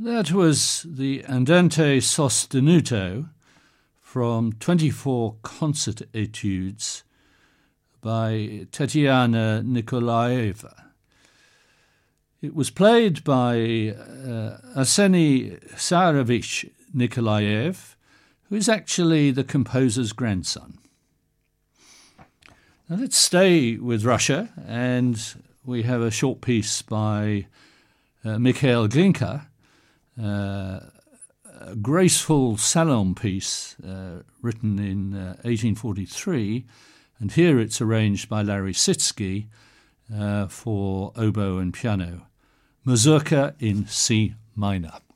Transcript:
That was the Andante Sostenuto from 24 Concert Etudes by Tatiana Nikolaeva. It was played by Arseny Tsarevich Nikolaev, who is actually the composer's grandson. Now let's stay with Russia, and we have a short piece by Mikhail Glinka, a graceful salon piece written in 1843, and here it's arranged by Larry Sitsky for oboe and piano. Mazurka in C minor.